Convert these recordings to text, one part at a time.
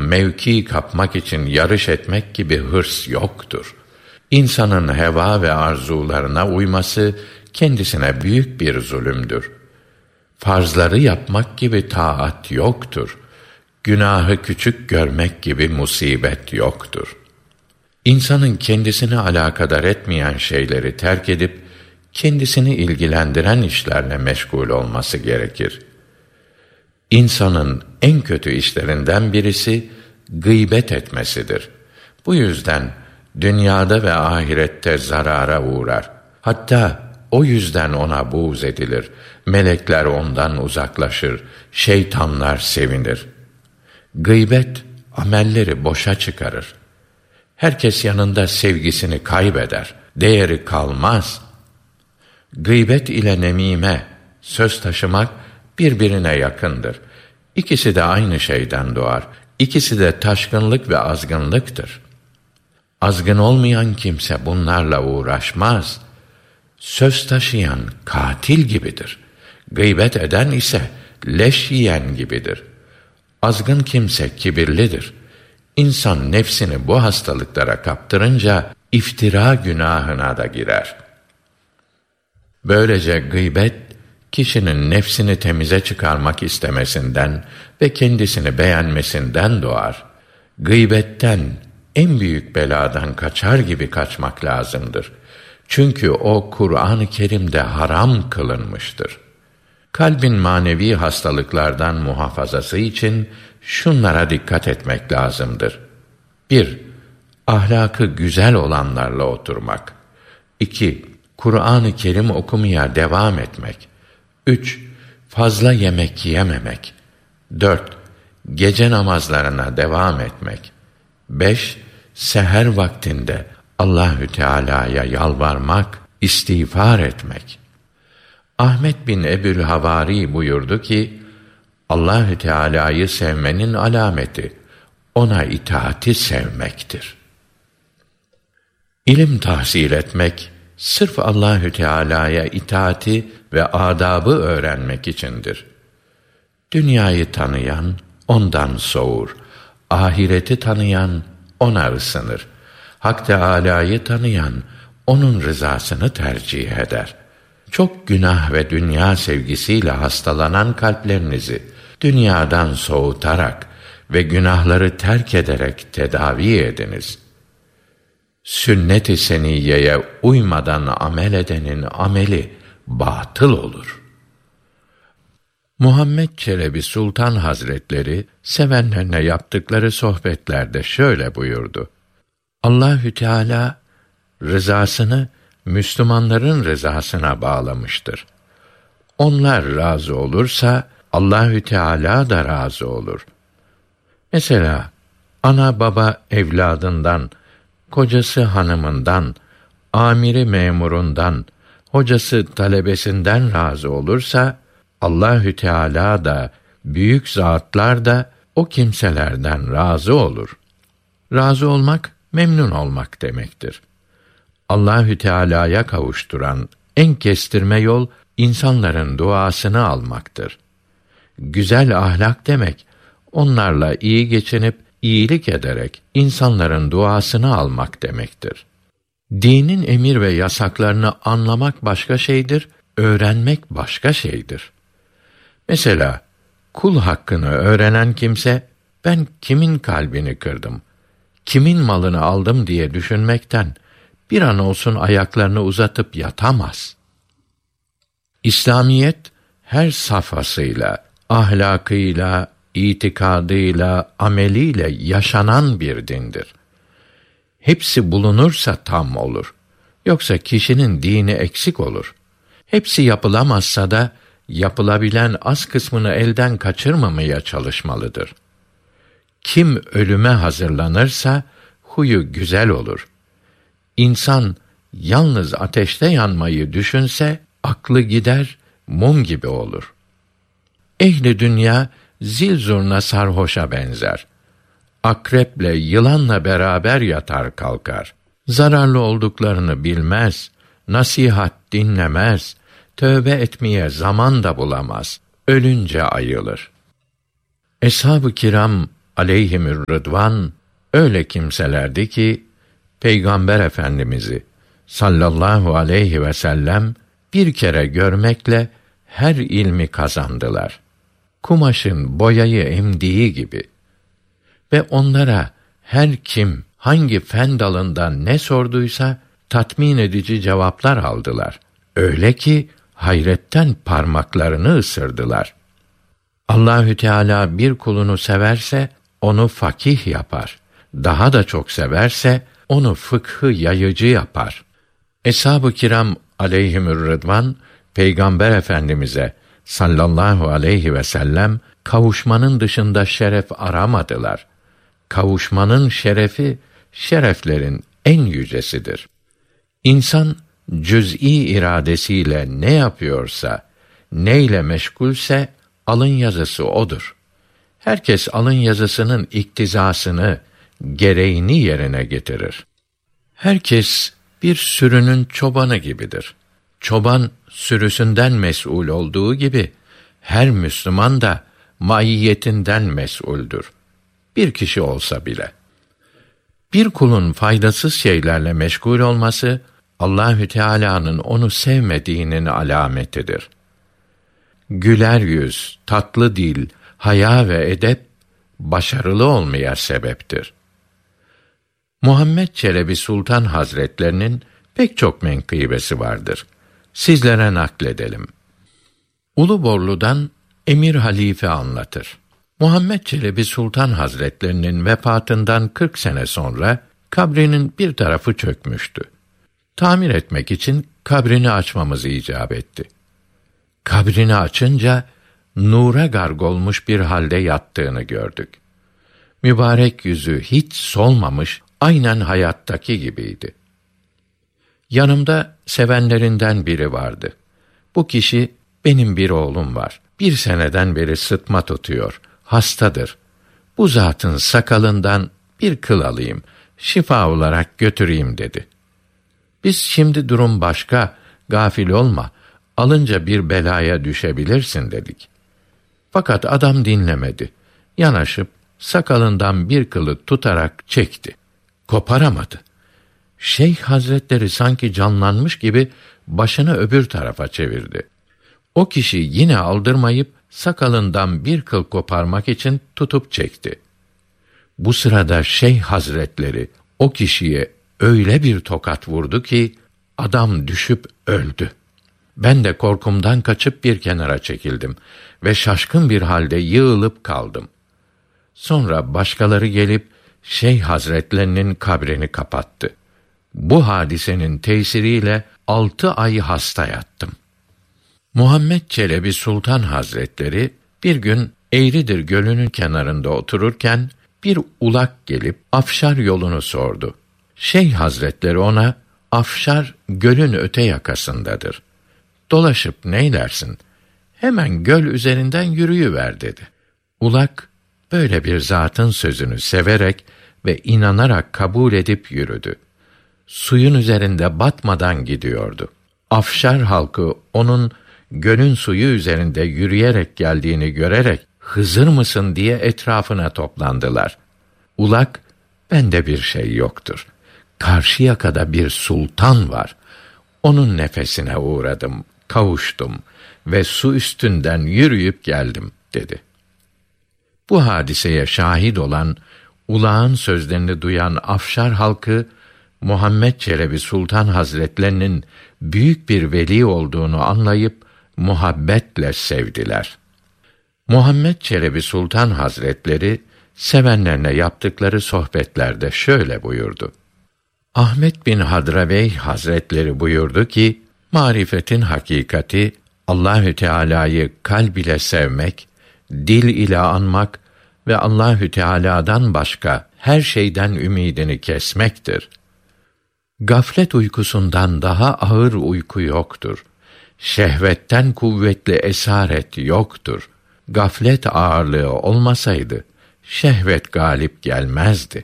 mevki kapmak için yarış etmek gibi hırs yoktur. İnsanın heva ve arzularına uyması kendisine büyük bir zulümdür. Farzları yapmak gibi taat yoktur. Günahı küçük görmek gibi musibet yoktur. İnsanın kendisini alakadar etmeyen şeyleri terk edip, kendisini ilgilendiren işlerle meşgul olması gerekir. İnsanın en kötü işlerinden birisi, gıybet etmesidir. Bu yüzden, dünyada ve ahirette zarara uğrar. Hatta o yüzden ona buğz edilir. Melekler ondan uzaklaşır, şeytanlar sevinir. Gıybet, amelleri boşa çıkarır. Herkes yanında sevgisini kaybeder, değeri kalmaz. Gıybet ile nemime, söz taşımak birbirine yakındır. İkisi de aynı şeyden doğar. İkisi de taşkınlık ve azgınlıktır. Azgın olmayan kimse bunlarla uğraşmaz. Söz taşıyan katil gibidir. Gıybet eden ise leş yiyen gibidir. Azgın kimse kibirlidir. İnsan nefsini bu hastalıklara kaptırınca iftira günahına da girer. Böylece gıybet, kişinin nefsini temize çıkarmak istemesinden ve kendisini beğenmesinden doğar. Gıybetten, en büyük beladan kaçar gibi kaçmak lazımdır. Çünkü o Kur'an-ı Kerim'de haram kılınmıştır. Kalbin manevi hastalıklardan muhafazası için şunlara dikkat etmek lazımdır. 1. Ahlakı güzel olanlarla oturmak. 2. Kur'an-ı Kerim okumaya devam etmek. 3. Fazla yemek yememek. 4. Gece namazlarına devam etmek. 5. Seher vaktinde Allahü Teala'ya yalvarmak, istiğfar etmek. Ahmet bin Ebu'l-Havari buyurdu ki, Allahü Teala'yı sevmenin alameti ona itaati sevmektir. İlim tahsil etmek sırf Allahü Teala'ya itaati ve adabı öğrenmek içindir. Dünyayı tanıyan ondan soğur, ahireti tanıyan ona ısınır. Hak Teâlâ'yı tanıyan onun rızasını tercih eder. Çok günah ve dünya sevgisiyle hastalanan kalplerinizi dünyadan soğutarak ve günahları terk ederek tedavi ediniz. Sünnet-i seniyyeye uymadan amel edenin ameli batıl olur. Muhammed Çelebi Sultan Hazretleri sevenlerine yaptıkları sohbetlerde şöyle buyurdu: Allahü Teala rızasını Müslümanların rızasına bağlamıştır. Onlar razı olursa Allahü Teala da razı olur. Mesela ana baba evladından, kocası hanımından, amiri memurundan, hocası talebesinden razı olursa Allahü Teala da büyük zatlar da o kimselerden razı olur. Razı olmak memnun olmak demektir. Allahü Teala'ya kavuşturan en kestirme yol insanların duasını almaktır. Güzel ahlak demek, onlarla iyi geçinip iyilik ederek insanların duasını almak demektir. Dinin emir ve yasaklarını anlamak başka şeydir, öğrenmek başka şeydir. Mesela kul hakkını öğrenen kimse, ben kimin kalbini kırdım, kimin malını aldım diye düşünmekten bir an olsun ayaklarını uzatıp yatamaz. İslamiyet her safhasıyla, ahlakıyla, itikadıyla, ameliyle yaşanan bir dindir. Hepsi bulunursa tam olur. Yoksa kişinin dini eksik olur. Hepsi yapılamazsa da yapılabilen az kısmını elden kaçırmamaya çalışmalıdır. Kim ölüme hazırlanırsa huyu güzel olur. İnsan yalnız ateşte yanmayı düşünse aklı gider, mum gibi olur. Ehli dünya zil zurna sarhoşa benzer. Akreple, yılanla beraber yatar kalkar. Zararlı olduklarını bilmez, nasihat dinlemez, tövbe etmeye zaman da bulamaz. Ölünce ayılır. Eshab-ı kiram aleyhimürrıdvan öyle kimselerdi ki Peygamber Efendimizi sallallahu aleyhi ve sellem bir kere görmekle her ilmi kazandılar. Kumaşın boyayı emdiği gibi. Ve onlara her kim hangi fen dalından ne sorduysa tatmin edici cevaplar aldılar. Öyle ki hayretten parmaklarını ısırdılar. Allahü Teala bir kulunu severse onu fakih yapar. Daha da çok severse onu fıkhı yayıcı yapar. Eshab-ı kiram aleyhimürrıdvan Peygamber Efendimize sallallahu aleyhi ve sellem kavuşmanın dışında şeref aramadılar. Kavuşmanın şerefi şereflerin en yücesidir. İnsan cüz'i iradesiyle ne yapıyorsa, neyle meşgulse alın yazısı odur. Herkes alın yazısının iktizasını, gereğini yerine getirir. Herkes bir sürünün çobanı gibidir. Çoban sürüsünden mes'ul olduğu gibi her Müslüman da maiyetinden mes'uldür. Bir kişi olsa bile. Bir kulun faydasız şeylerle meşgul olması Allahü Teala'nın onu sevmediğinin alametidir. Güler yüz, tatlı dil, haya ve edep başarılı olmaya sebeptir. Muhammed Çelebi Sultan Hazretlerinin pek çok menkıbesi vardır. Sizlere nakledelim. Uluborlu'dan Emir Halife anlatır. Muhammed Çelebi Sultan Hazretlerinin vefatından 40 sene sonra kabrinin bir tarafı çökmüştü. Tamir etmek için kabrini açmamız icap etti. Kabrini açınca nura garg olmuş bir halde yattığını gördük. Mübarek yüzü hiç solmamış, aynen hayattaki gibiydi. Yanımda sevenlerinden biri vardı. Bu kişi, benim bir oğlum var. 1 seneden beri sıtma tutuyor. Hastadır. Bu zatın sakalından bir kıl alayım, şifa olarak götüreyim dedi. Biz şimdi durum başka, gafil olma, alınca bir belaya düşebilirsin dedik. Fakat adam dinlemedi. Yanaşıp sakalından bir kılı tutarak çekti. Koparamadı. Şeyh Hazretleri sanki canlanmış gibi başını öbür tarafa çevirdi. O kişi yine aldırmayıp sakalından bir kıl koparmak için tutup çekti. Bu sırada Şeyh Hazretleri o kişiye öyle bir tokat vurdu ki adam düşüp öldü. Ben de korkumdan kaçıp bir kenara çekildim ve şaşkın bir halde yığılıp kaldım. Sonra başkaları gelip Şeyh Hazretlerinin kabrini kapattı. Bu hadisenin tesiriyle 6 ay hasta yattım. Muhammed Çelebi Sultan Hazretleri bir gün Eğridir Gölü'nün kenarında otururken bir ulak gelip Afşar yolunu sordu. Şeyh Hazretleri ona, Afşar gölün öte yakasındadır. Dolaşıp neylersin? Hemen göl üzerinden yürüyüver dedi. Ulak böyle bir zatın sözünü severek ve inanarak kabul edip yürüdü. Suyun üzerinde batmadan gidiyordu. Afşar halkı onun gölün suyu üzerinde yürüyerek geldiğini görerek Hızır mısın diye etrafına toplandılar. Ulak, bende bir şey yoktur. Karşıyaka'da bir sultan var. Onun nefesine uğradım, kavuştum ve su üstünden yürüyüp geldim dedi. Bu hadiseye şahit olan, ulağın sözlerini duyan Afşar halkı, Muhammed Çelebi Sultan Hazretlerinin büyük bir veli olduğunu anlayıp muhabbetle sevdiler. Muhammed Çelebi Sultan Hazretleri sevenlerine yaptıkları sohbetlerde şöyle buyurdu. Ahmet bin Hadraveyh Hazretleri buyurdu ki, marifetin hakikati Allahü Teala'yı kalb ile sevmek, dil ile anmak ve Allahü Teala'dan başka her şeyden ümidini kesmektir. Gaflet uykusundan daha ağır uyku yoktur. Şehvetten kuvvetli esaret yoktur. Gaflet ağırlığı olmasaydı şehvet galip gelmezdi.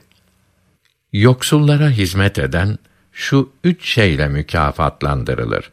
Yoksullara hizmet eden şu 3 şeyle mükafatlandırılır: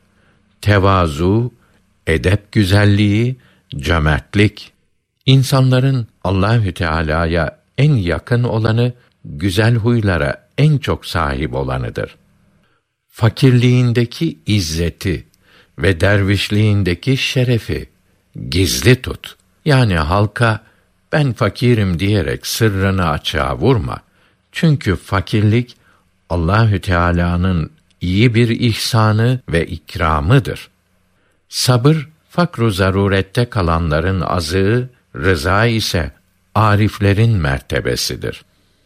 tevazu, edep güzelliği, cömertlik. İnsanların Allahü Teala'ya en yakın olanı, güzel huylara en çok sahip olanıdır. Fakirliğindeki izzeti ve dervişliğindeki şerefi gizli tut. Yani halka ben fakirim diyerek sırrını açığa vurma. Çünkü fakirlik Allahü Teala'nın iyi bir ihsanı ve ikramıdır. Sabır fakru zarurette kalanların azığı, rıza ise ariflerin mertebesidir.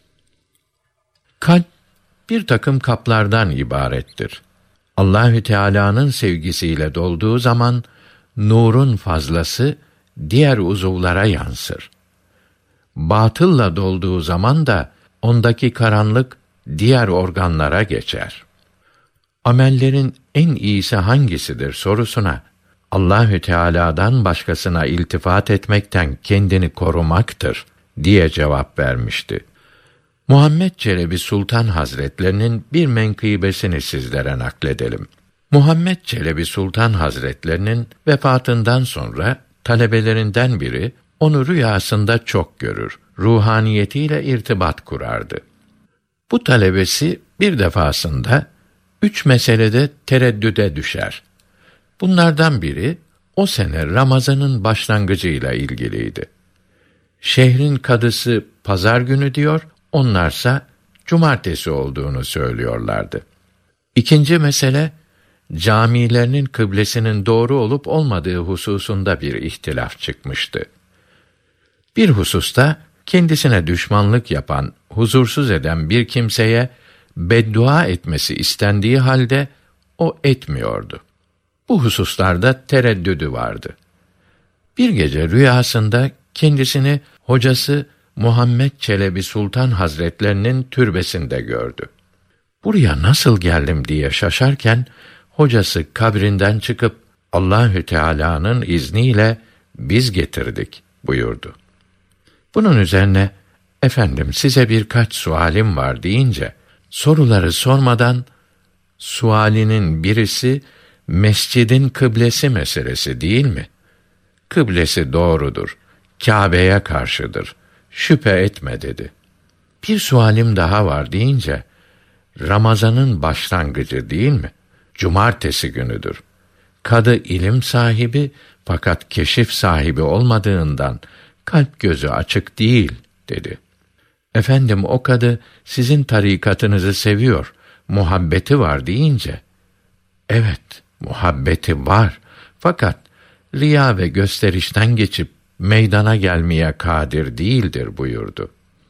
Kalp bir takım kaplardan ibarettir. Allahü Teala'nın sevgisiyle dolduğu zaman nurun fazlası diğer uzuvlara yansır. Batılla dolduğu zaman da ondaki karanlık diğer organlara geçer. Amellerin en iyisi hangisidir sorusuna Allahü Teala'dan başkasına iltifat etmekten kendini korumaktır diye cevap vermişti. Muhammed Çelebi Sultan Hazretlerinin bir menkıbesini sizlere nakledelim. Muhammed Çelebi Sultan Hazretlerinin vefatından sonra talebelerinden biri onu rüyasında çok görür, ruhaniyetiyle irtibat kurardı. Bu talebesi bir defasında 3 meselede tereddüde düşer. Bunlardan biri o sene Ramazan'ın başlangıcıyla ilgiliydi. Şehrin kadısı pazar günü diyor, onlarsa cumartesi olduğunu söylüyorlardı. İkinci mesele, camilerinin kıblesinin doğru olup olmadığı hususunda bir ihtilaf çıkmıştı. Bir hususta kendisine düşmanlık yapan, huzursuz eden bir kimseye beddua etmesi istendiği halde o etmiyordu. Bu hususlarda tereddüdü vardı. Bir gece rüyasında kendisini hocası Muhammed Çelebi Sultan Hazretlerinin türbesinde gördü. Buraya nasıl geldim diye şaşarken hocası kabrinden çıkıp Allahü Teala'nın izniyle biz getirdik buyurdu. Bunun üzerine efendim size birkaç sualim var deyince soruları sormadan sualinin birisi mescidin kıblesi meselesi değil mi? Kıblesi doğrudur. Kâbe'ye karşıdır. Şüphe etme dedi. Bir sualim daha var deyince Ramazan'ın başlangıcı değil mi? Cumartesi günüdür. Kadı ilim sahibi fakat keşif sahibi olmadığından kalp gözü açık değil dedi. Efendim o kadı sizin tarikatınızı seviyor, muhabbeti var deyince evet muhabbeti var fakat riya ve gösterişten geçip meydana gelmeye kadir değildir buyurdu.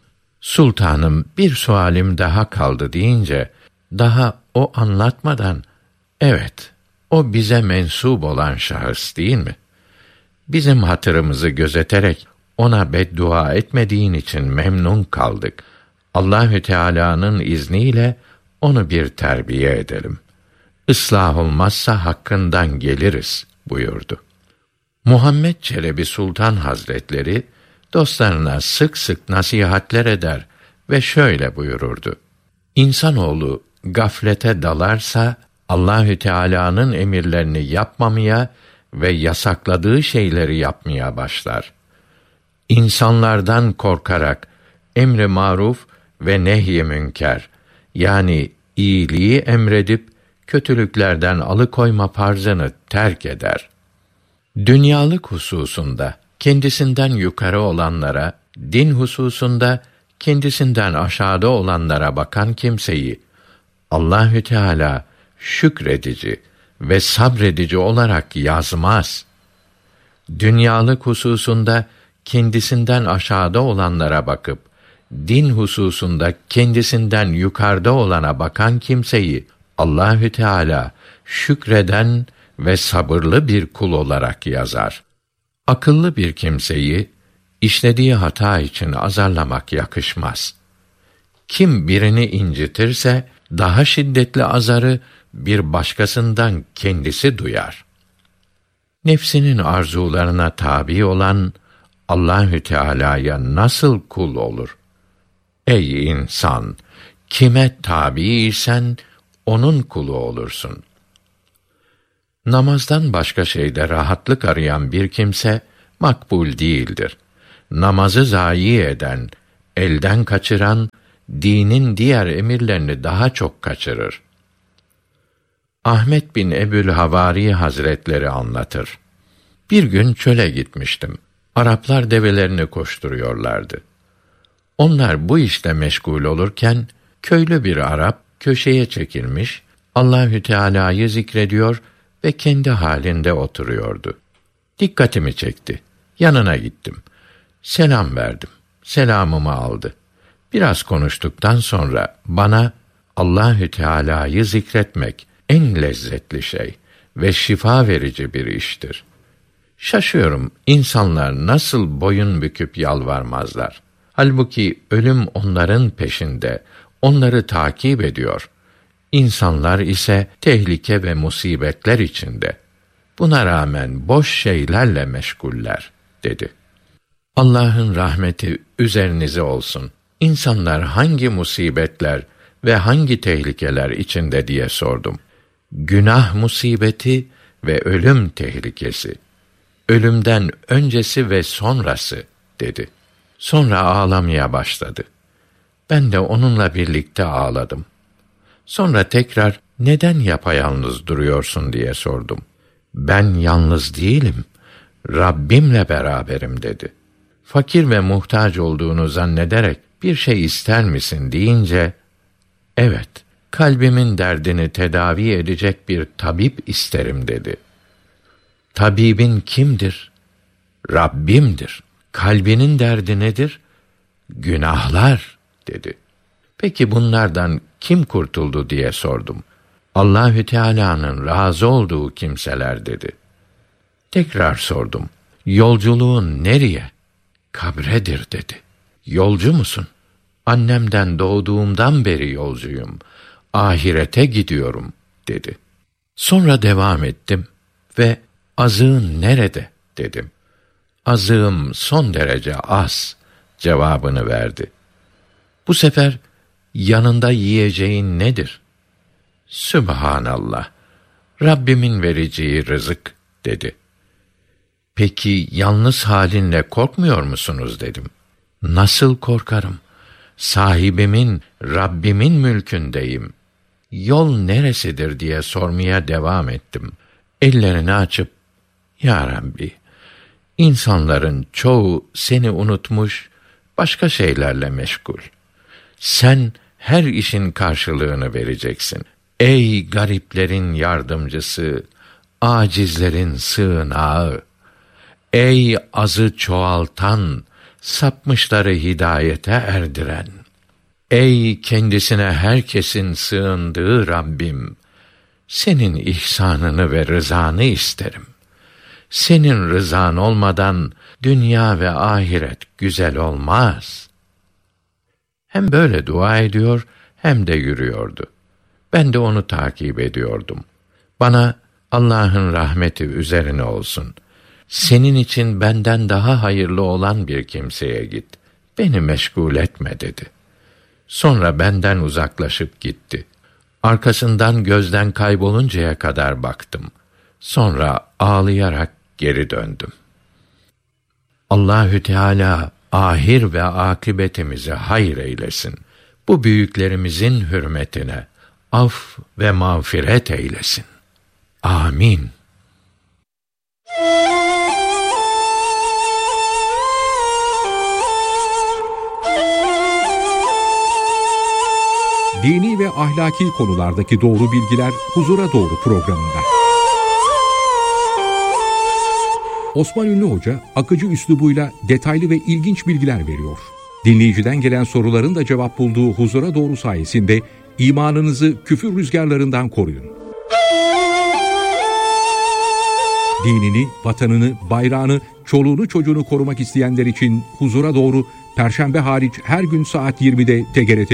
Sultanım bir sualim daha kaldı deyince daha o anlatmadan evet o bize mensup olan şahıs değil mi? Bizim hatırımızı gözeterek ona beddua etmediğin için memnun kaldık. Allahü Teala'nın izniyle onu bir terbiye edelim. Islah olmazsa hakkından geliriz buyurdu. Muhammed Çelebi Sultan Hazretleri dostlarına sık sık nasihatler eder ve şöyle buyururdu. İnsanoğlu gaflete dalarsa Allahü Teala'nın emirlerini yapmamaya ve yasakladığı şeyleri yapmaya başlar. İnsanlardan korkarak emri maruf ve nehy-i münker yani iyiliği emredip kötülüklerden alıkoyma farzını terk eder. Dünyalık hususunda kendisinden yukarı olanlara, din hususunda kendisinden aşağıda olanlara bakan kimseyi Allahü Teala şükredici ve sabredici olarak yazmaz. Dünyalık hususunda kendisinden aşağıda olanlara bakıp din hususunda kendisinden yukarıda olana bakan kimseyi Allahü Teala şükreden ve sabırlı bir kul olarak yazar. Akıllı bir kimseyi işlediği hata için azarlamak yakışmaz. Kim birini incitirse daha şiddetli azarı bir başkasından kendisi duyar. Nefsinin arzularına tabi olan Allahü Teala'ya nasıl kul olur? Ey insan, kime tabiisen onun kulu olursun. Namazdan başka şeyde rahatlık arayan bir kimse makbul değildir. Namazı zayi eden, elden kaçıran, dinin diğer emirlerini daha çok kaçırır. Ahmet bin Ebu'l-Havari Hazretleri anlatır. Bir gün çöle gitmiştim. Araplar develerini koşturuyorlardı. Onlar bu işte meşgul olurken, köylü bir Arap köşeye çekilmiş, Allahü Teala'yı zikrediyor ve kendi halinde oturuyordu. Dikkatimi çekti. Yanına gittim. Selam verdim. Selamımı aldı. Biraz konuştuktan sonra bana Allahü Teala'yı zikretmek en lezzetli şey ve şifa verici bir iştir. Şaşıyorum, insanlar nasıl boyun büküp yalvarmazlar. Halbuki ölüm onların peşinde, onları takip ediyor. İnsanlar ise tehlike ve musibetler içinde. Buna rağmen boş şeylerle meşguller, dedi. Allah'ın rahmeti üzerinize olsun. İnsanlar hangi musibetler ve hangi tehlikeler içinde diye sordum. Günah musibeti ve ölüm tehlikesi. Ölümden öncesi ve sonrası, dedi. Sonra ağlamaya başladı. Ben de onunla birlikte ağladım. Sonra tekrar neden yapayalnız duruyorsun diye sordum. Ben yalnız değilim, Rabbimle beraberim, dedi. Fakir ve muhtaç olduğunu zannederek bir şey ister misin deyince, evet, kalbimin derdini tedavi edecek bir tabip isterim, dedi. Tabibin kimdir? Rabbimdir. Kalbinin derdi nedir? Günahlar, dedi. Peki bunlardan kim kurtuldu diye sordum. Allahü Teala'nın razı olduğu kimseler, dedi. Tekrar sordum. Yolculuğun nereye? Kabredir, dedi. Yolcu musun? Annemden doğduğumdan beri yolcuyum. Ahirete gidiyorum, dedi. Sonra devam ettim ve azığın nerede, dedim. Azığım son derece az cevabını verdi. Bu sefer yanında yiyeceğin nedir? Sübhanallah, Rabbimin vereceği rızık, dedi. Peki yalnız halinle korkmuyor musunuz, dedim. Nasıl korkarım? Sahibimin, Rabbimin mülkündeyim. Yol neresidir diye sormaya devam ettim. Ellerini açıp, Ya Rabbi, insanların çoğu seni unutmuş, başka şeylerle meşgul. Sen her işin karşılığını vereceksin. Ey gariplerin yardımcısı, acizlerin sığınağı! Ey azı çoğaltan, sapmışları hidayete erdiren! Ey kendisine herkesin sığındığı Rabbim! Senin ihsanını ve rızanı isterim. Senin rızan olmadan dünya ve ahiret güzel olmaz. Hem böyle dua ediyor, hem de yürüyordu. Ben de onu takip ediyordum. Bana Allah'ın rahmeti üzerine olsun. Senin için benden daha hayırlı olan bir kimseye git. Beni meşgul etme, dedi. Sonra benden uzaklaşıp gitti. Arkasından gözden kayboluncaya kadar baktım. Sonra ağlayarak geri döndüm. Allahü Teala ahir ve akıbetimizi hayır eylesin. Bu büyüklerimizin hürmetine af ve mağfiret eylesin. Amin. Dini ve ahlaki konulardaki doğru bilgiler Huzura Doğru programında. Osman Ünlü Hoca akıcı üslubuyla detaylı ve ilginç bilgiler veriyor. Dinleyiciden gelen soruların da cevap bulduğu Huzura Doğru sayesinde imanınızı küfür rüzgarlarından koruyun. Dinini, vatanını, bayrağını, çoluğunu çocuğunu korumak isteyenler için Huzura Doğru, Perşembe hariç her gün saat 20'de TGRT